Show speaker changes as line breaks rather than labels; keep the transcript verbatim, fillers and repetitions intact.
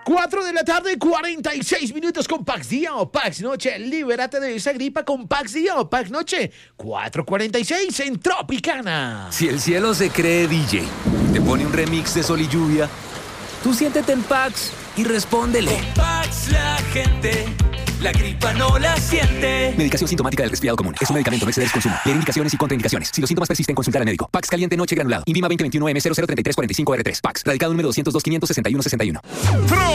cuatro de la tarde, cuarenta y seis minutos con Pax Día o Pax Noche. Libérate de esa gripa con Pax Día o Pax Noche. cuatro cuarenta y seis en Tropicana.
Si el cielo se cree D J, te pone un remix de Sol y Lluvia, tú siéntete en Pax y respóndele.
Con Pax la gente, la gripa no la siente.
Medicación sintomática del resfriado común. Es un medicamento, no exceder su consumo. Leer indicaciones y contraindicaciones. Si los síntomas persisten, consultar al médico. Pax caliente noche granulado. Invima veinte veintiuno M cero cero treinta y tres cuarenta y cinco R tres. Pax. Radicado número doscientos dos, quinientos sesenta y uno, sesenta y uno.